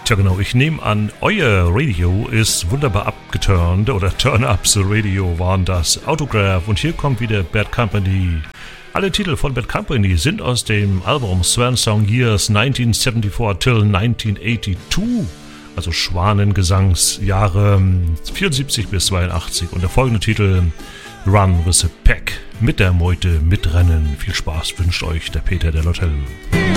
Tja genau, ich nehme an, euer Radio ist wunderbar abgeturnt oder Turn-Ups Radio waren das. Autograph und hier kommt wieder Bad Company. Alle Titel von Bad Company sind aus dem Album Swan Song Years 1974 till 1982, also Schwanengesangsjahre 74 bis 82 und der folgende Titel Run with a Pack, mit der Meute mitrennen. Viel Spaß wünscht euch der Peter der Lottel.